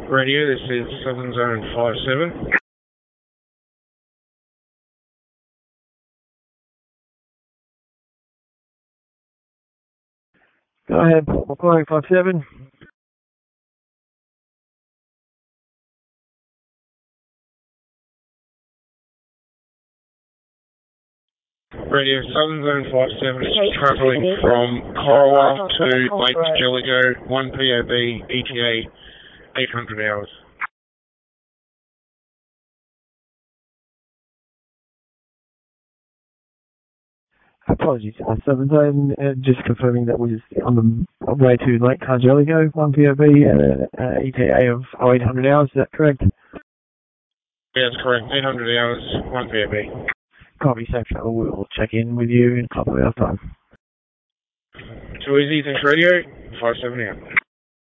Radio, this is Southern Zone 57. Go ahead, Macquarie 57. Radio, Southern Zone 57 is travelling from Corowa to Lake Jellicoe, 1 POB, ETA 800 hours. Apologies, Southern Zone, just confirming that was on the way to Lake Cargelligo, 1 POB, ETA of 800 hours, is that correct? Yeah, that's correct, 800 hours, 1 POB. Copy, safe travel, we'll check in with you in a couple of hours' time. Too easy, thanks Radio, 57 out.